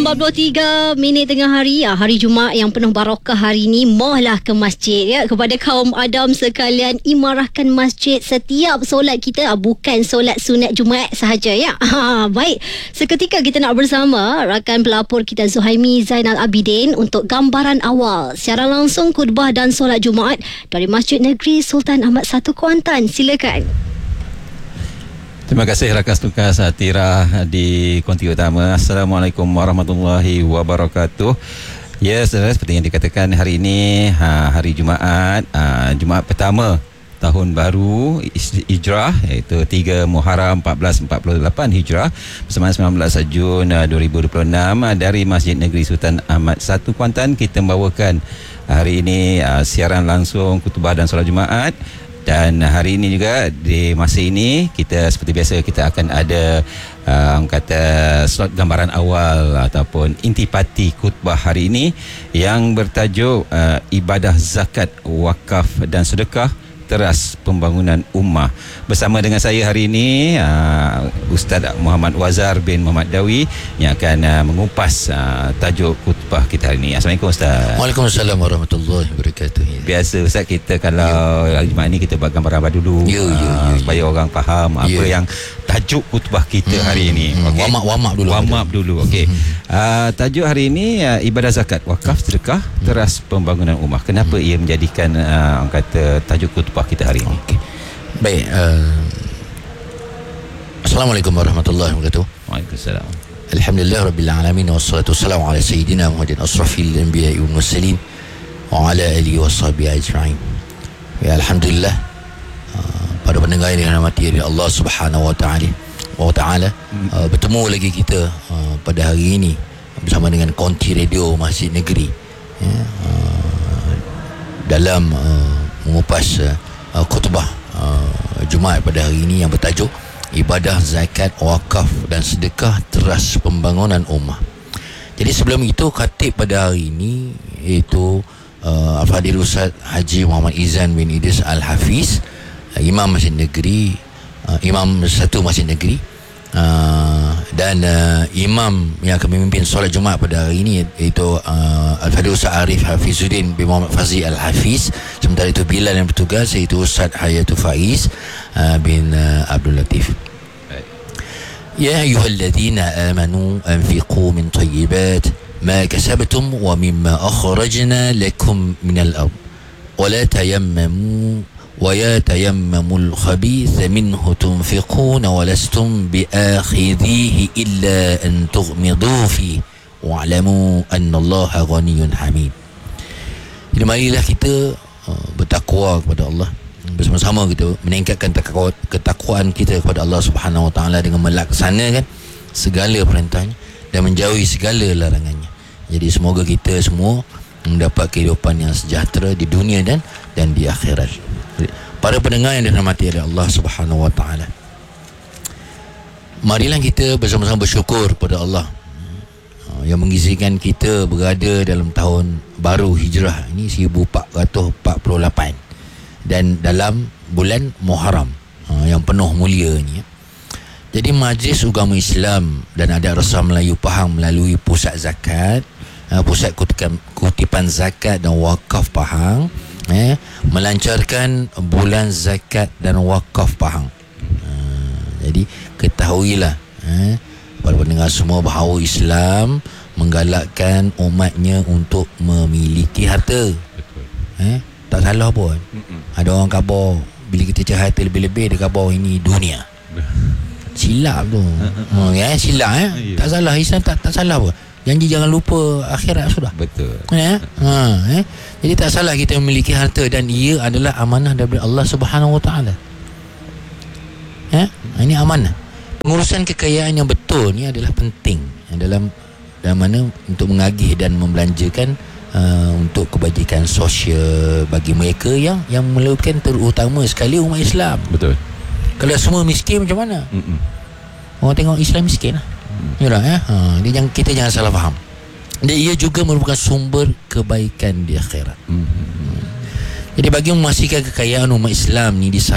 43 minit tengah hari, hari Jumaat yang penuh barakah hari ini. Mohlah ke masjid ya. Kepada kaum Adam sekalian, imarahkan masjid setiap solat kita, bukan solat sunat Jumaat sahaja ya. Baik, seketika kita nak bersama rakan pelapor kita Zuhaimi Zainal Abidin untuk gambaran awal siaran langsung khutbah dan solat Jumaat dari Masjid Negeri Sultan Ahmad I Kuantan. Silakan. Terima kasih rakan tugas Tira di konti utama. Assalamualaikum warahmatullahi wabarakatuh. Ya, saudara, seperti yang dikatakan hari ini hari Jumaat, Jumaat pertama tahun baru Hijrah, iaitu 3 Muharram 1448 Hijrah bersamaan 19 Jun 2026 dari Masjid Negeri Sultan Ahmad I Kuantan. Kita membawakan hari ini siaran langsung khutbah dan solat Jumaat. Dan hari ini juga di masa ini kita seperti biasa kita akan ada slot gambaran awal ataupun intipati khutbah hari ini yang bertajuk ibadah zakat, wakaf dan sedekah teras pembangunan ummah. Bersama dengan saya hari ini Ustaz Muhammad Wazar bin Muhammad Dawi yang akan mengupas tajuk khutbah kita hari ini. Assalamualaikum Ustaz. Waalaikumsalam warahmatullahi wabarakatuh. Biasa Ustaz, kita kalau hari Jumaat ni kita buat gambaran awal dulu supaya orang faham apa yang tajuk khutbah kita hari ini. Okay? Warm up dulu. Okey. Tajuk hari ini ibadah zakat, wakaf, sedekah teras pembangunan ummah. Kenapa ia menjadikan kata tajuk khutbah kita hari ini? Okay. Baik, Assalamualaikum warahmatullahi wabarakatuh. Waalaikumsalam. Alhamdulillah rabbil alamin, wassalatu wassalamu ala sayyidina Muhammadin asrafil anbiya'i wal mursalin wa ala alihi washabihi ajma'in. Ya, alhamdulillah, para pendengar yang dirahmati oleh Allah Subhanahu wa taala, bertemu lagi kita pada hari ini bersama dengan konti radio Masjid Negeri dalam mengupas khutbah Jumaat pada hari ini yang bertajuk ibadah zakat, wakaf dan sedekah teras pembangunan ummah. Jadi sebelum itu, khatib pada hari ini iaitu Al-Fadhil Ustaz Haji Muhammad Izan bin Idris Al-Hafiz, Imam Masjid Negeri, Imam satu Masjid Negeri, dan imam yang akan memimpin solat Jumaat pada hari ini iaitu Al-Fadhil Ustaz Arif Hafizuddin bin Muhammad Fazli Al-Hafiz. Sementara itu bilal yang bertugas iaitu Ustaz Hayatul Faiz bin Abdul Latif. Ya ayyuhalladzina amanu anfiqu min thayyibat ma kasabtum wa mimma akhrajna lakum minal ard wa la tayammamu وَيَتَيَمَّمُ الْخَبِيثَ مِنْهُ تُنْفِقُونَ وَلَسْتُمْ بِآخِذِيهِ إِلَّا أَنْ تُغْمِضُوا فِيهِ وَاعْلَمُوا أَنَّ اللَّهَ غَنِيٌّ حَمِيدٌ. Jadi marilah kita bertakwa kepada Allah, bersama-sama kita meningkatkan ketakwaan kita kepada Allah Subhanahu Wa Taala dengan melaksanakan segala perintahnya dan menjauhi segala larangannya. Jadi semoga kita semua mendapat kehidupan yang sejahtera di dunia dan di akhirat. Para pendengar yang dirahmati oleh Allah Subhanahu Wa Taala, marilah kita bersama-sama bersyukur kepada Allah yang mengizinkan kita berada dalam tahun baru Hijrah ini 1448 dan dalam bulan Muharram yang penuh mulia ni. Jadi Majlis Agama Islam dan Adat Resam Melayu Pahang melalui Pusat Zakat, Pusat Kutipan Zakat dan Wakaf Pahang melancarkan bulan zakat dan wakaf Pahang. Jadi ketahuilah para pendengar semua bahawa Islam menggalakkan umatnya untuk memiliki harta. Tak salah pun. Ada orang khabar bila kita cari harta lebih-lebih, dia khabar ini dunia. Silap tu. Silap. Tak salah, Islam tak salah pun. Janji jangan lupa akhirat sudah. Betul. Jadi tak salah kita memiliki harta dan ia adalah amanah daripada Allah Subhanahu Wa Taala. Ini amanah. Pengurusan kekayaan yang betul ni adalah penting dalam mana untuk mengagih dan membelanjakan untuk kebajikan sosial bagi mereka yang memerlukan, terutama sekali umat Islam. Betul. Kalau semua miskin macam mana? Orang tengok Islam miskin lah. Kita jangan salah faham. Dan ia juga merupakan sumber kebaikan di akhirat. Jadi bagi memastikan kekayaan umat Islam ni